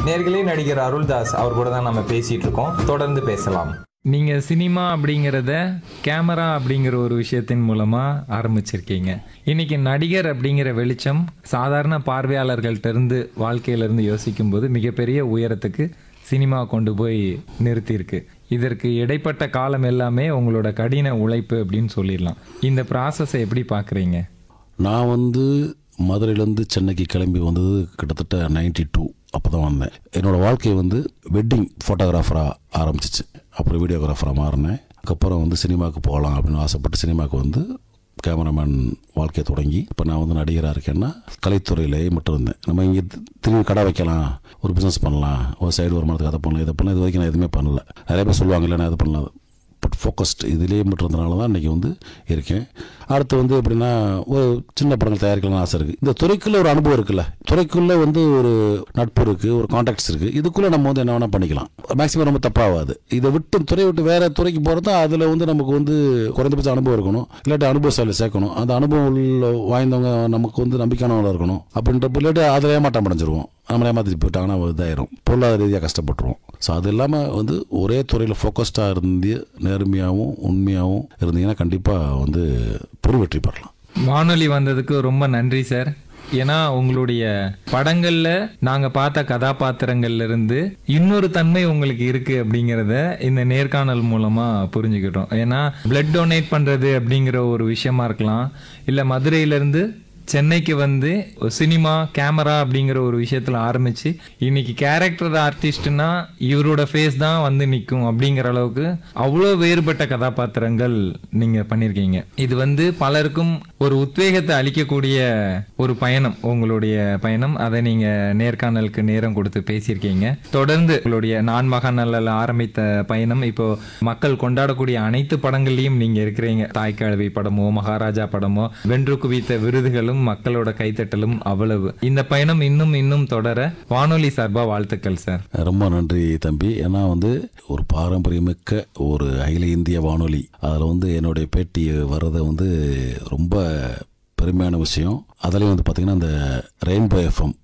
நேர்களே, நடிகர் அருள்தாஸ் அவர் கூட தான் நம்ம பேசிட்டு இருக்கோம். தொடர்ந்து பேசலாம். நீங்க சினிமா அப்படிங்கிறத கேமரா அப்படிங்கிற ஒரு விஷயத்தின் மூலமா ஆரம்பிச்சிருக்கீங்க. இன்னைக்கு நடிகர் அப்படிங்கிற வெளிச்சம் சாதாரண பார்வையாளர்கள்ட்ட இருந்து வாழ்க்கையில இருந்து யோசிக்கும் போது மிகப்பெரிய உயரத்துக்கு சினிமா கொண்டு போய் நிறுத்தியிருக்கு. இதற்கு இடைப்பட்ட காலம் எல்லாமே உங்களோட கடின உழைப்பு அப்படின்னு சொல்லிடலாம். இந்த ப்ராசஸை எப்படி பார்க்குறீங்க? நான் மதுரையிலேருந்து சென்னைக்கு கிளம்பி வந்தது கிட்டத்தட்ட 92 அப்போ தான் வந்தேன். என்னோடய வாழ்க்கை வெட்டிங் ஃபோட்டோகிராஃபராக ஆரம்பிச்சிச்சு. அப்புறம் வீடியோகிராஃபராக மாறினேன். அதுக்கப்புறம் சினிமாவுக்கு போகலாம் அப்படின்னு ஆசைப்பட்டு சினிமாவுக்கு கேமராமேன் வாழ்க்கையை தொடங்கி இப்போ நான் நடிகராக இருக்கேன்னா கலைத்துறையிலே மட்டும் இருந்தேன். நம்ம இங்கே திரும்பி கடை வைக்கலாம், ஒரு பிஸ்னஸ் பண்ணலாம், ஒரு சைடு வருமானத்துக்கு அதை பண்ணலாம், இதை பண்ணலாம். இது வரைக்கும் நான் எதுவுமே பண்ணல. நிறைய பேர் சொல்லுவாங்கல்ல நான் இது பண்ணலாம், பட் ஃபோக்கஸ்டு இதிலேயே மட்டும் இருந்தனால தான் இன்றைக்கி இருக்கேன். அடுத்து எப்படின்னா ஒரு சின்ன படங்கள் தயாரிக்கலாம்னு ஆசை இருக்குது. இந்த துறைக்குள்ளே ஒரு அனுபவம் இருக்குல்ல, துறைக்குள்ளே ஒரு நட்பு இருக்குது, ஒரு கான்டாக்ட்ஸ் இருக்குது. இதுக்குள்ளே நம்ம என்ன வேணால் பண்ணிக்கலாம். மேக்ஸிமம் ரொம்ப தப்பாகாது. இதை விட்டு துறையை விட்டு வேறு துறைக்கு போகிறது அதில் நமக்கு குறைந்தபட்ச அனுபவம் இருக்கணும், இல்லாட்டி அனுபவசாலி சேர்க்கணும். அந்த அனுபவம் வாய்ந்தவங்க நமக்கு நம்பிக்கையானவங்க இருக்கணும். அப்படின்றப்ப இல்லாட்டி அதில் ஏமாட்டம் அடைஞ்சிருவோம். நம்மளே ஏமாற்றிட்டு போயிட்டாங்கன்னா இதாயிரும், பொருளாதார ரீதியாக கஷ்டப்பட்டுருவோம். ஸோ அது இல்லாமல் ஒரே துறையில் ஃபோக்கஸ்டாக இருந்து நேர்மையாகவும் உண்மையாகவும் இருந்தீங்கன்னா கண்டிப்பாக பெருவெற்றி பெறலாம். வானொலி வந்ததுக்கு ரொம்ப நன்றி சார். ஏன்னா உங்களுடைய படங்கள்ல நாங்க பார்த்த கதாபாத்திரங்கள்ல இருந்து இன்னொரு தன்மை உங்களுக்கு இருக்கு அப்படிங்கிறத இந்த நேர்காணல் மூலமா புரிஞ்சுக்கிட்டோம். ஏன்னா பிளட் டொனேட் பண்றது அப்படிங்கிற ஒரு விஷயமா இருக்கலாம், இல்ல மதுரையில இருந்து சென்னைக்கு சினிமா கேமரா அப்படிங்கிற ஒரு விஷயத்துல ஆரம்பிச்சு இன்னைக்கு கேரக்டர் ஆர்டிஸ்ட்னா இவரோட ஃபேஸ் தான் நிற்கும் அப்படிங்கிற அளவுக்கு அவ்வளோ வேறுபட்ட கதாபாத்திரங்கள் நீங்க பண்ணியிருக்கீங்க. இது பலருக்கும் ஒரு உத்வேகத்தை அளிக்கக்கூடிய ஒரு பயணம், உங்களுடைய பயணம். அதை நீங்க நேர்காணலுக்கு நேரம் கொடுத்து பேசியிருக்கீங்க. தொடர்ந்து உங்களுடைய நான் மகாநல்ல ஆரம்பித்த பயணம் இப்போ மக்கள் கொண்டாடக்கூடிய அனைத்து படங்கள்லையும் நீங்க இருக்கிறீங்க. தாய்க்கிழவி படமோ மகாராஜா படமோ வென்று குவித்த விருதுகளும் மக்களோட கைத்தட்டலும் அவ்வளவு. இந்த பயணம் இன்னும் இன்னும் தொடர வானொலி சார்பா வாழ்த்துக்கள் சார். ரொம்ப நன்றி தம்பி. ஏன்னா ஒரு பாரம்பரியமிக்க ஒரு அகில இந்திய வானொலி, அதில் என்னுடைய பேட்டி வர்றது ரொம்ப பெருமையான விஷயம். அதுலேயும் பார்த்தீங்கன்னா இந்த ரெயின்போ எஃப்எம்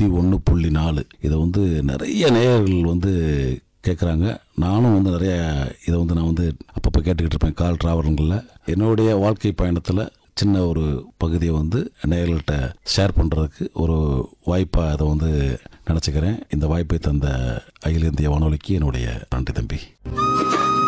101.4 இதை நிறைய நேயர்கள் கேட்குறாங்க. நானும் நிறைய இதை நான் அப்பப்போ கேட்டுக்கிட்டு இருப்பேன் கால் டிராவலுங்களில். என்னுடைய வாழ்க்கை பயணத்தில் சின்ன ஒரு பகுதியை நேயர்கள்ட்ட ஷேர் பண்ணுறதுக்கு ஒரு வாய்ப்பாக அதை நினச்சிக்கிறேன். இந்த வாய்ப்பை தந்த அகில இந்திய வானொலிக்கு என்னுடைய நன்றி தம்பி.